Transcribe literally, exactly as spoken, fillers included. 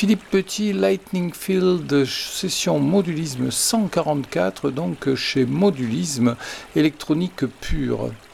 Philippe Petit, Lightning Field, session modulisme cent quarante-quatre, donc chez Modulisme, électronique pure.